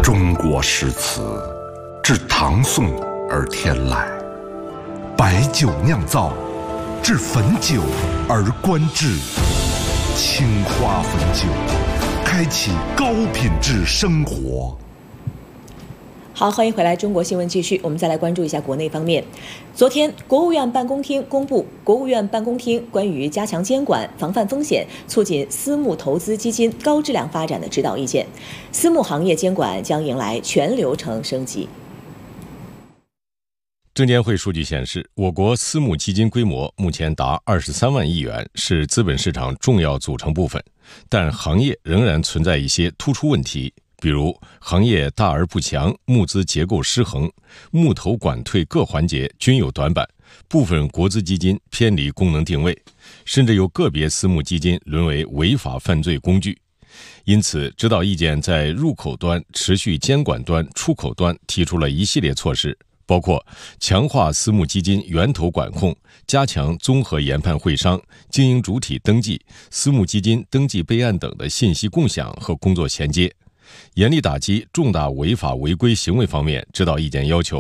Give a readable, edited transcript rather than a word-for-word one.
中国诗词自唐宋而天来，白酒酿造，至汾酒而观之。青花汾酒，开启高品质生活。 好，欢迎回来，中国新闻继续。我们再来关注一下国内方面。昨天，国务院办公厅公布《国务院办公厅关于加强监管、防范风险、促进私募投资基金高质量发展的指导意见》，私募行业监管将迎来全流程升级。 证监会数据显示，我国私募基金规模目前达23万亿元，是资本市场重要组成部分，但行业仍然存在一些突出问题。比如行业大而不强，募资结构失衡，募投管退各环节均有短板，部分国资基金偏离功能定位，甚至有个别私募基金沦为违法犯罪工具。因此，指导意见在入口端、持续监管端、出口端提出了一系列措施，包括强化私募基金源头管控，加强综合研判会商、经营主体登记、私募基金登记备案等的信息共享和工作衔接。严厉打击重大违法违规行为方面，指导意见要求